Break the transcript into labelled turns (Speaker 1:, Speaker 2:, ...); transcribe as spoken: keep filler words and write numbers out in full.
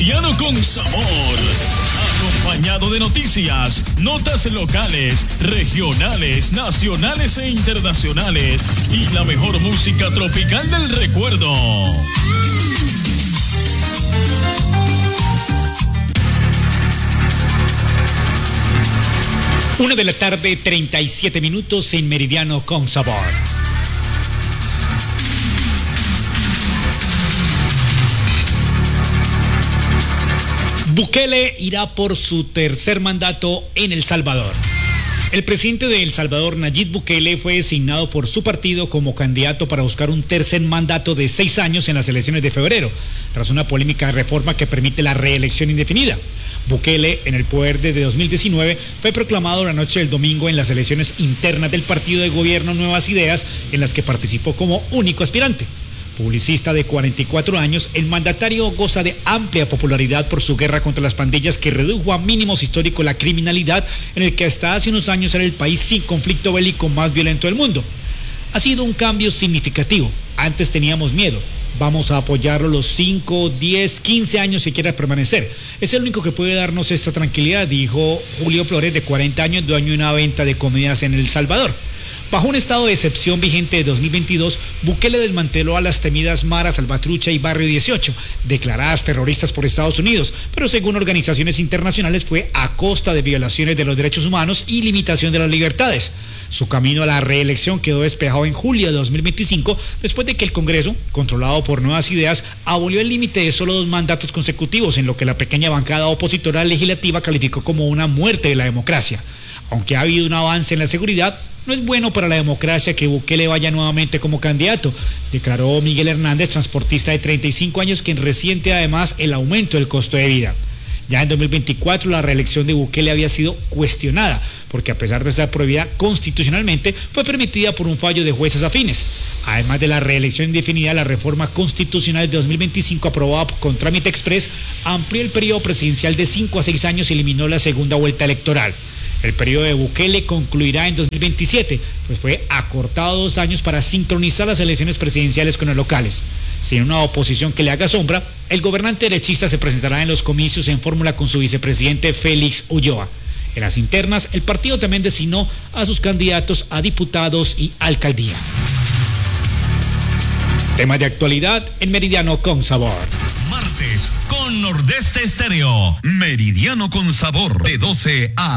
Speaker 1: Meridiano con Sabor. Acompañado de noticias, notas locales, regionales, nacionales e internacionales y la mejor música tropical del recuerdo.
Speaker 2: Una de la tarde, treinta y siete minutos en Meridiano con Sabor. Bukele irá por su tercer mandato en El Salvador. El presidente de El Salvador, Nayib Bukele, fue designado por su partido como candidato para buscar un tercer mandato de seis años en las elecciones de febrero, tras una polémica reforma que permite la reelección indefinida. Bukele, en el poder desde dos mil diecinueve, fue proclamado la noche del domingo en las elecciones internas del partido de gobierno Nuevas Ideas, en las que participó como único aspirante. Publicista de cuarenta y cuatro años, el mandatario goza de amplia popularidad por su guerra contra las pandillas que redujo a mínimos históricos la criminalidad en el que hasta hace unos años era el país sin conflicto bélico más violento del mundo. Ha sido un cambio significativo. Antes teníamos miedo. Vamos a apoyarlo los cinco, diez, quince años si quiera permanecer. Es el único que puede darnos esta tranquilidad, dijo Julio Flores, de cuarenta años, dueño de una venta de comidas en El Salvador. Bajo un estado de excepción vigente de dos mil veintidós, Bukele desmanteló a las temidas Mara Salvatrucha y Barrio dieciocho, declaradas terroristas por Estados Unidos, pero según organizaciones internacionales fue a costa de violaciones de los derechos humanos y limitación de las libertades. Su camino a la reelección quedó despejado en julio de dos mil veinticinco, después de que el Congreso, controlado por Nuevas Ideas, abolió el límite de solo dos mandatos consecutivos, en lo que la pequeña bancada opositora legislativa calificó como una muerte de la democracia. Aunque ha habido un avance en la seguridad, no es bueno para la democracia que Bukele vaya nuevamente como candidato, declaró Miguel Hernández, transportista de treinta y cinco años, quien resiente además el aumento del costo de vida. Ya en dos mil veinticuatro la reelección de Bukele había sido cuestionada, porque a pesar de estar prohibida constitucionalmente, fue permitida por un fallo de jueces afines. Además de la reelección indefinida, la reforma constitucional de dos mil veinticinco aprobada con trámite express amplió el periodo presidencial de cinco a seis años y eliminó la segunda vuelta electoral. El periodo de Bukele concluirá en dos mil veintisiete, pues fue acortado dos años para sincronizar las elecciones presidenciales con las locales. Sin una oposición que le haga sombra, el gobernante derechista se presentará en los comicios en fórmula con su vicepresidente Félix Ulloa. En las internas, el partido también designó a sus candidatos a diputados y alcaldía. Temas de actualidad en Meridiano con Sabor.
Speaker 1: Martes con Nordeste Estéreo. Meridiano con Sabor, de doce a